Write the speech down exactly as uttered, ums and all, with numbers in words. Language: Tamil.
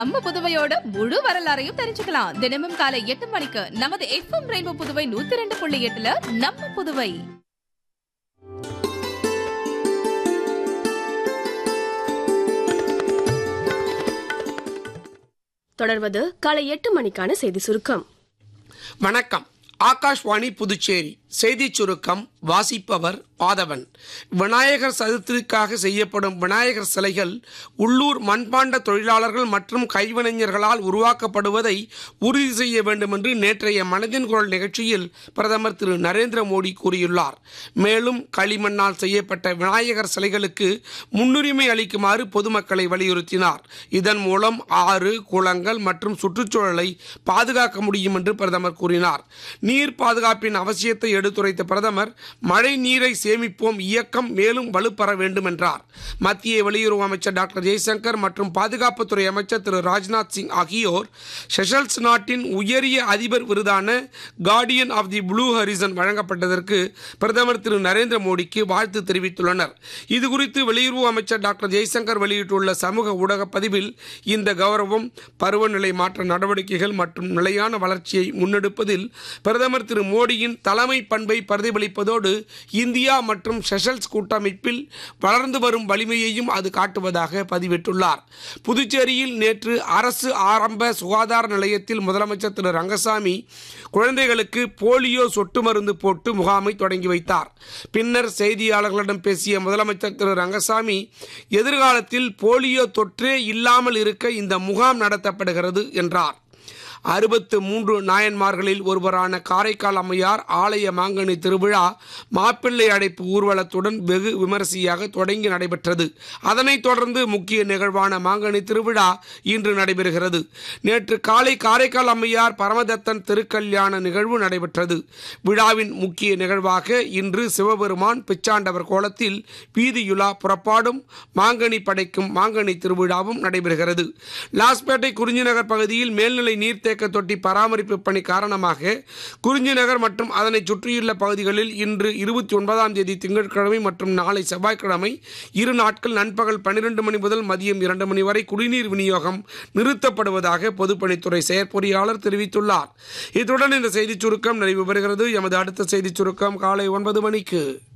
நம்ம புதுவையோட முழு வரலாறையும் தெரிஞ்சுக்கலாம். தினமும் காலை எட்டு மணிக்கு நமது எஃப்எம் ரெயின்போ புதுவை நூத்தி ரெண்டு புள்ளி எட்டுல நம்ம புதுவை. தொடர்வது காலை எட்டு மணிக்கான செய்தி சுருக்கம். வணக்கம். ஆகாஷ்வாணி புதுச்சேரி செய்தி சுருக்கம் வாசிப்பவர் மாதவன். விநாயகர் சதுர்த்திக்காக செய்யப்படும் விநாயகர் சிலைகள் உள்ளூர் மண்பாண்ட தொழிலாளர்கள் மற்றும் கைவினைஞர்களால் உருவாக்கப்படுவதை உறுதி செய்ய வேண்டும் என்று நேற்றைய மனதின் குரல் நிகழ்ச்சியில் பிரதமர் திரு நரேந்திர மோடி கூறியுள்ளார். மேலும் களிமண்ணால் செய்யப்பட்ட விநாயகர் சிலைகளுக்கு முன்னுரிமை அளிக்குமாறு பொதுமக்களை வலியுறுத்தினார். இதன் மூலம் ஆறு, குளங்கள் மற்றும் சுற்றுச்சூழலை பாதுகாக்க முடியும் என்று பிரதமர் கூறினார். நீர் பாதுகாப்பின் அவசியத்தை எடுத்துரைத்த பிரதமர் மழை நீரை சேமிப்போம் இயக்கம் மேலும் வலுப்பெற வேண்டும் என்றார். மத்திய வெளியுறவு அமைச்சர் டாக்டர் ஜெய்சங்கர் மற்றும் பாதுகாப்புத்துறை அமைச்சர் திரு ராஜ்நாத் சிங் ஆகியோர் செஷல்ஸ் நாட்டின் உயரிய அதிபர் விருதான Guardian of the blue Harrison வழங்கப்பட்டதற்கு பிரதமர் திரு நரேந்திர மோடிக்கு வாழ்த்து தெரிவித்துள்ளனர். இதுகுறித்து வெளியுறவு அமைச்சர் டாக்டர் ஜெய்சங்கர் வெளியிட்டுள்ள சமூக ஊடக பதிவில் இந்த கௌரவம் பருவநிலை மாற்ற நடவடிக்கைகள் மற்றும் நிலையான வளர்ச்சியை முன்னெடுப்பதில் பிரதமர் திரு மோடியின் தலைமை பண்பை பிரதிபலிப்பதோடு இந்தியா மற்றும் செஷல்ஸ் கூட்டமைப்பில் வளர்ந்து வரும் வலிமையையும் அது காட்டுவதாக பதிவிட்டுள்ளார். புதுச்சேரியில் நேற்று அரசு ஆரம்ப சுகாதார நிலையத்தில் முதலமைச்சர் திரு ரங்கசாமி குழந்தைகளுக்கு போலியோ சொட்டு மருந்து போட்டு முகாமை தொடங்கி வைத்தார். பின்னர் செய்தியாளர்களிடம் பேசிய முதலமைச்சர் திரு ரங்கசாமி, எதிர்காலத்தில் போலியோ தொற்றே இல்லாமல் இருக்க இந்த முகாம் நடத்தப்படுகிறது என்றார். அறுபத்து மூன்று நாயன்மார்களில் ஒருவரான காரைக்கால் அம்மையார் ஆலய மாங்கனி திருவிழா மாப்பிள்ளை அடைப்பு ஊர்வலத்துடன் வெகு விமரிசையாக தொடங்கி நடைபெற்றது. அதனைத் தொடர்ந்து முக்கிய நிகழ்வான மாங்கனி திருவிழா இன்று நடைபெறுகிறது. நேற்று காலை காரைக்கால் அம்மையார் பரமதத்தன் திருக்கல்யாண நிகழ்வு நடைபெற்றது. விழாவின் முக்கிய நிகழ்வாக இன்று சிவபெருமான் பிச்சாண்டவர் கோலத்தில் வீதியுலா புறப்பாடும் மாங்கனி படைக்கும் மாங்கனி திருவிழாவும் நடைபெறுகிறது. லாஸ்பேட்டை குறிஞ்சிநகர் பகுதியில் மேல்நிலை நீர்த்தே தொட்டி பராமரிப்பு பணி காரணமாக குறிஞ்சிநகர் மற்றும் அதனை சுற்றியுள்ள பகுதிகளில் இன்று இருபத்தி ஒன்பதாம் தேதி திங்கட்கிழமை மற்றும் நாளை செவ்வாய்க்கிழமை இரு நாட்கள் நண்பகல் பன்னிரண்டு மணி முதல் மதியம் இரண்டு மணி வரை குடிநீர் விநியோகம் நிறுத்தப்படுவதாக பொதுப்பணித்துறை செயற்பொறியாளர் தெரிவித்துள்ளார். இத்துடன் இந்த செய்திச் சுருக்கம் நிறைவு பெறுகிறது. எமது அடுத்த செய்திச் சுருக்கம் காலை ஒன்பது மணிக்கு.